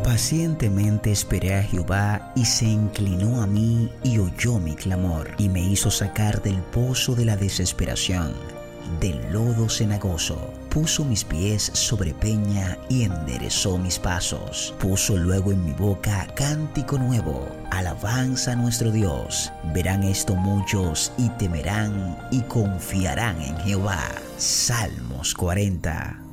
Pacientemente esperé a Jehová y se inclinó a mí y oyó mi clamor y me hizo sacar del pozo de la desesperación, del lodo cenagoso. Puso mis pies sobre peña y enderezó mis pasos. Puso luego en mi boca cántico nuevo, alabanza a nuestro Dios. Verán esto muchos y temerán y confiarán en Jehová. Salmos 40.